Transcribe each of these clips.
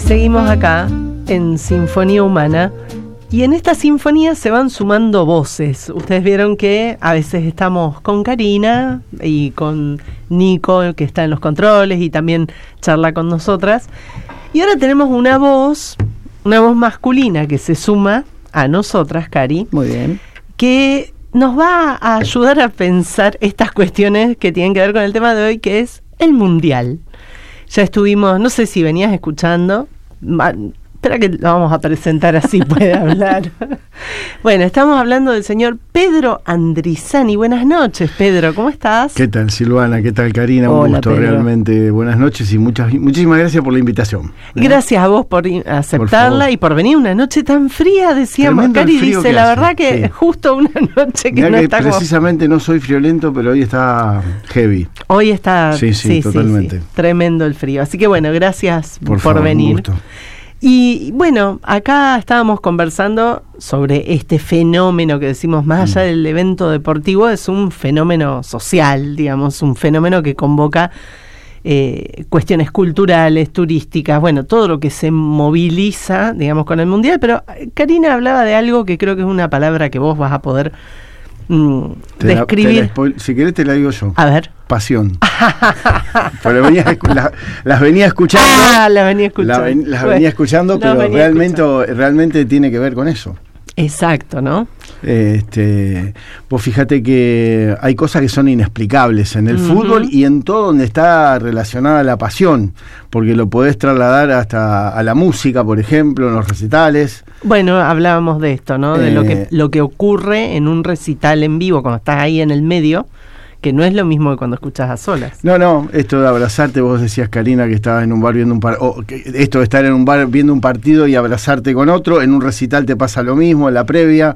seguimos acá en Sinfonía Humana y en esta sinfonía se van sumando voces. Ustedes vieron que a veces estamos con Karina y con Nico, que está en los controles y también charla con nosotras. Y ahora tenemos una voz masculina que se suma a nosotras, Cari. Muy bien. Que nos va a ayudar a pensar estas cuestiones que tienen que ver con el tema de hoy, que es el Mundial. Ya estuvimos, no sé si venías escuchando, espera que lo vamos a presentar así puede hablar. Bueno, estamos hablando del señor Pedro Andrizani. Buenas noches, Pedro, ¿cómo estás? ¿Qué tal, Silvana? ¿Qué tal, Karina? Hola, un gusto, Pedro. Realmente. Buenas noches y muchísimas gracias por la invitación. Gracias a vos por aceptarla y por venir una noche tan fría, decíamos. Tremendo Cari el frío dice, que la hace, verdad que sí. justo una noche que Mirá no que está como... precisamente no soy friolento, pero hoy está heavy. Hoy está... Sí, totalmente. Tremendo el frío. Así que bueno, gracias Por favor, venir. un gusto. Y bueno, acá estábamos conversando sobre este fenómeno que decimos, más allá del evento deportivo, es un fenómeno social, digamos, un fenómeno que convoca cuestiones culturales, turísticas, bueno, todo lo que se moviliza, digamos, con el Mundial. Pero Karina hablaba de algo que creo que es una palabra que vos vas a poder describir. Si querés te la digo yo. A ver. Pasión. Pero las venía escuchando. Las venía escuchando. Las venía escuchando, pero realmente tiene que ver con eso. Exacto, ¿no? Vos fíjate que hay cosas que son inexplicables en el fútbol y en todo donde está relacionada la pasión, porque lo podés trasladar hasta a la música, por ejemplo, en los recitales. Bueno, hablábamos de esto, ¿no? De lo que ocurre en un recital en vivo, cuando estás ahí en el medio, que no es lo mismo que cuando escuchas a solas. No, esto de abrazarte, vos decías, Karina, que estabas en un bar viendo esto de estar en un bar viendo un partido y abrazarte con otro, en un recital te pasa lo mismo, en la previa,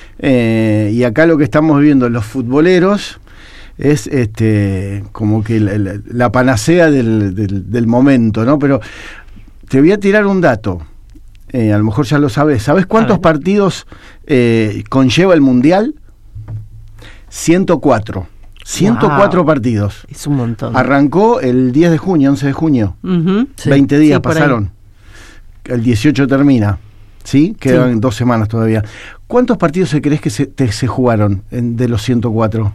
y acá lo que estamos viendo los futboleros es como que la panacea del momento, ¿no? Pero te voy a tirar un dato, a lo mejor ya lo sabés. ¿Sabés cuántos partidos conlleva el Mundial? 104. 104 partidos. Es un montón. Arrancó el 10 de junio, 11 de junio. Sí. 20 días pasaron. El 18 termina. ¿Sí? Quedan 2 semanas todavía. ¿Cuántos partidos crees que se jugaron de los 104?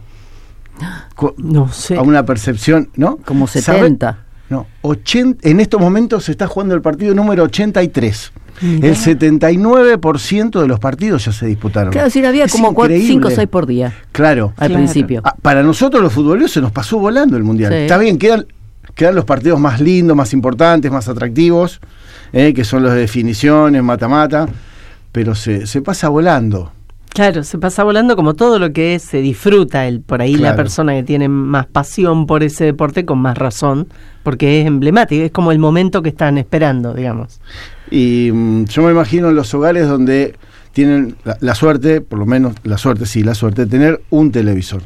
No sé. A una percepción, ¿no? Como 70. ¿Sabe? No, 80, en estos momentos se está jugando el partido número 83. Mirá. El 79% de los partidos ya se disputaron. Claro, decir, había como 5 o 6 por día. Claro. Al principio. Para nosotros los futboleros se nos pasó volando el Mundial. Sí. Está bien, quedan los partidos más lindos, más importantes, más atractivos, que son los de definiciones, mata-mata, pero se pasa volando. Claro, se pasa volando como todo lo que se disfruta. Por ahí la persona que tiene más pasión por ese deporte con más razón, porque es emblemático, es como el momento que están esperando, digamos. Y yo me imagino en los hogares donde tienen la suerte, por lo menos la suerte de tener un televisor.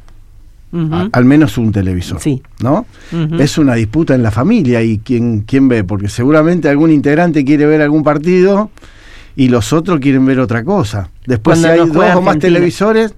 Al menos un televisor, sí. ¿no? Es una disputa en la familia y quién ve, porque seguramente algún integrante quiere ver algún partido y los otros quieren ver otra cosa. Después si hay dos o más televisores,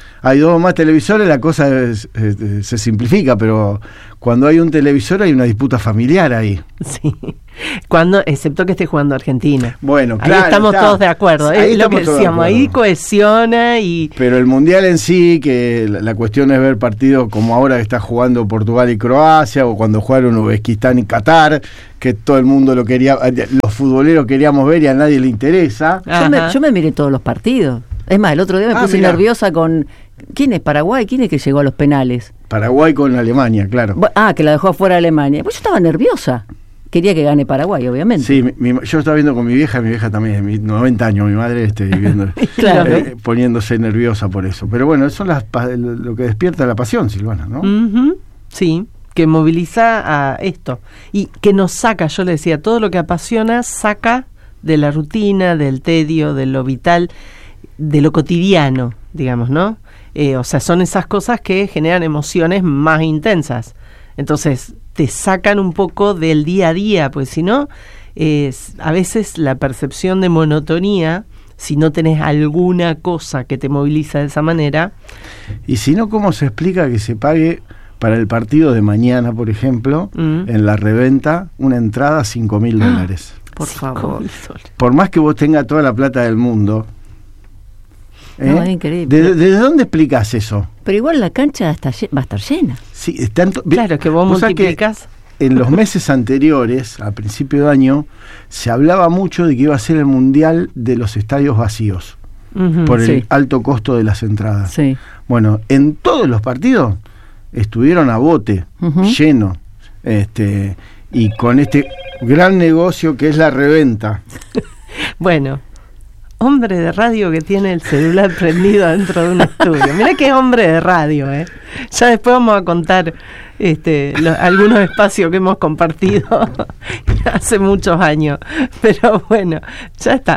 la cosa se simplifica, pero cuando hay un televisor hay una disputa familiar ahí. Sí, excepto que esté jugando Argentina. Bueno, ahí estamos todos de acuerdo. Ahí es lo que decíamos, ahí cohesiona y... Pero el Mundial en sí, que la cuestión es ver partidos como ahora que está jugando Portugal y Croacia, o cuando jugaron Uzbekistán y Qatar, que todo el mundo lo quería, los futboleros queríamos ver y a nadie le interesa. Yo me miré todos los partidos. Es más, el otro día me puse nerviosa con... ¿Quién es Paraguay? ¿Quién es que llegó a los penales? Paraguay con Alemania, claro. Que la dejó afuera Alemania. Pues yo estaba nerviosa. Quería que gane Paraguay, obviamente. Sí, yo estaba viendo con mi vieja también, 90 años, mi madre viendo, poniéndose nerviosa por eso. Pero bueno, eso es lo que despierta la pasión, Silvana, ¿no? Sí, que moviliza a esto. Y que nos saca, yo le decía, todo lo que apasiona saca de la rutina, del tedio, de lo vital, de lo cotidiano, digamos, ¿no? O sea, son esas cosas que generan emociones más intensas. Entonces, te sacan un poco del día a día, pues si no, a veces la percepción de monotonía, si no tenés alguna cosa que te moviliza de esa manera. Y si no, ¿cómo se explica que se pague para el partido de mañana, por ejemplo, en la reventa, una entrada $5.000. Por favor. Por más que vos tengas toda la plata del mundo. No, es increíble. ¿De dónde explicás eso? Pero igual la cancha va a estar llena. Sí, claro, que vos multiplicás. En los meses anteriores, a principio de año, se hablaba mucho de que iba a ser el mundial de los estadios vacíos, por el alto costo de las entradas. Sí. Bueno, en todos los partidos estuvieron a bote, lleno, y con este gran negocio que es la reventa. Bueno, hombre de radio que tiene el celular prendido dentro de un estudio. Mirá que hombre de radio, ¿eh? Ya después vamos a contar algunos espacios que hemos compartido hace muchos años. Pero bueno, ya está.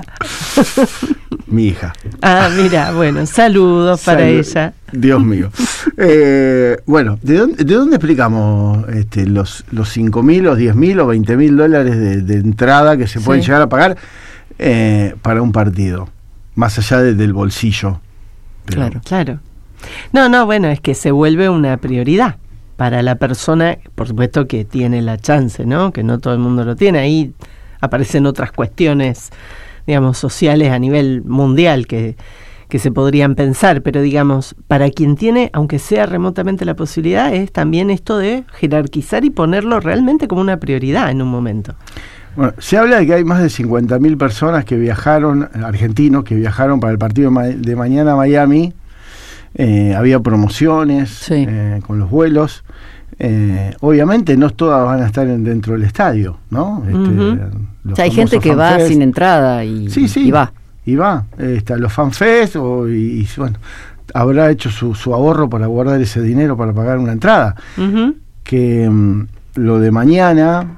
Mi hija. Ah, mira, bueno, saludos para ella. Dios mío. Bueno, ¿de dónde explicamos los $5.000, los $10.000 o $20.000 de entrada que se pueden llegar a pagar para un partido? Más allá del bolsillo. Pero... Claro. No, bueno, es que se vuelve una prioridad para la persona, por supuesto que tiene la chance, ¿no? Que no todo el mundo lo tiene. Ahí aparecen otras cuestiones, digamos, sociales a nivel mundial que se podrían pensar, pero digamos, para quien tiene, aunque sea remotamente la posibilidad, es también esto de jerarquizar y ponerlo realmente como una prioridad en un momento. Bueno, se habla de que hay más de 50.000 personas que viajaron, argentinos, que viajaron para el partido de mañana a Miami. Había promociones con los vuelos. Obviamente no todas van a estar dentro del estadio, ¿no? O sea, hay gente que va sin entrada y va. Y va, los fanfest y bueno, habrá hecho su ahorro para guardar ese dinero para pagar una entrada. Que lo de mañana,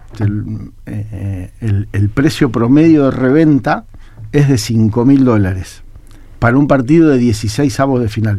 el precio promedio de reventa es de $5.000 para un partido de 16avos de final.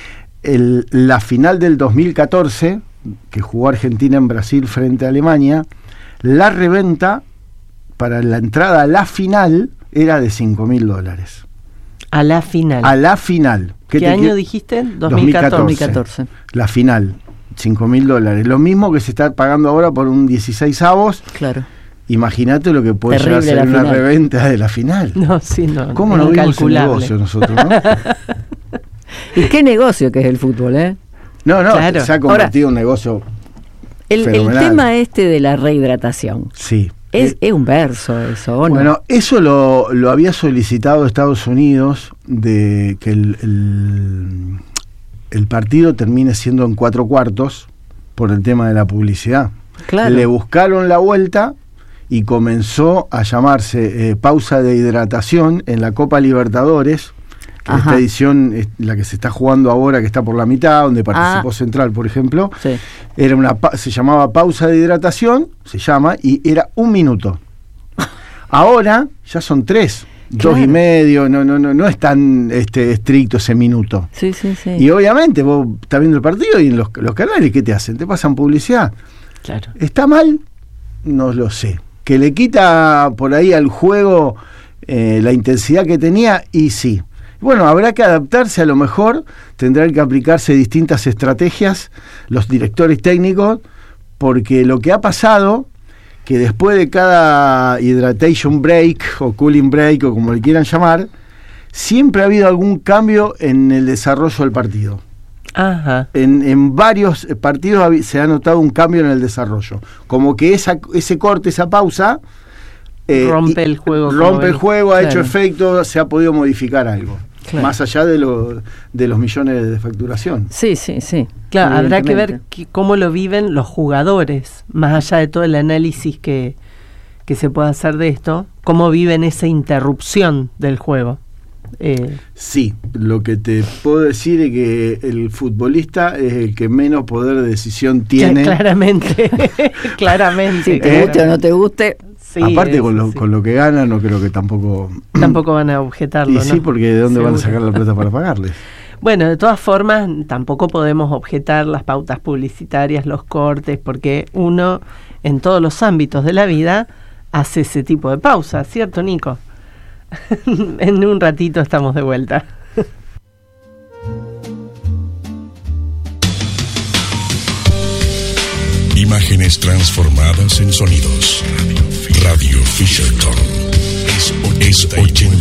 La final del 2014, que jugó Argentina en Brasil frente a Alemania, la reventa para la entrada a la final era de $5.000. A la final. A la final. ¿Qué año dijiste? 2014. La final, $5.000. Lo mismo que se está pagando ahora por un 16avos. Claro. Imagínate lo que puede llegar a ser una reventa de la final. No, sí, no. ¿Cómo no vimos el negocio nosotros, no? ¿Y qué negocio que es el fútbol, eh? No, claro. Se ha convertido en un negocio fenomenal. El tema de la rehidratación. Sí. Es un verso eso, ¿o no? Bueno, eso lo había solicitado Estados Unidos, de que el partido termine siendo en 4/4 por el tema de la publicidad. Claro. Le buscaron la vuelta y comenzó a llamarse pausa de hidratación en la Copa Libertadores. Esta edición, la que se está jugando ahora, que está por la mitad, donde participó Central, por ejemplo, se llamaba pausa de hidratación, y era 1 minuto. Ahora ya son 3, 2,5, no es tan estricto ese minuto. Sí. Y obviamente vos estás viendo el partido y en los canales, ¿qué te hacen? Te pasan publicidad. Claro. ¿Está mal? No lo sé. Que le quita por ahí al juego la intensidad que tenía, y sí. Bueno, habrá que adaptarse, a lo mejor tendrán que aplicarse distintas estrategias los directores técnicos, porque lo que ha pasado, que después de cada hydration break o cooling break o como le quieran llamar, siempre ha habido algún cambio en el desarrollo del partido. Ajá. En varios partidos se ha notado un cambio en el desarrollo, como que ese corte, esa pausa rompe el juego. Rompe el juego, ha hecho efecto, se ha podido modificar algo. Claro. Más allá de los millones de facturación. Sí. Claro, habrá que ver cómo lo viven los jugadores, más allá de todo el análisis que se pueda hacer de esto, cómo viven esa interrupción del juego. Sí, lo que te puedo decir es que el futbolista es el que menos poder de decisión tiene. Ya, claramente. Si te guste o no te guste. Sí, aparte con lo que ganan, no creo que tampoco van a objetarlo. Sí, porque ¿de dónde van a sacar la plata para pagarles? Bueno, de todas formas, tampoco podemos objetar las pautas publicitarias, los cortes, porque uno, en todos los ámbitos de la vida, hace ese tipo de pausa, ¿cierto, Nico? En un ratito estamos de vuelta. Imágenes transformadas en sonidos. Radio Fisherton es 80.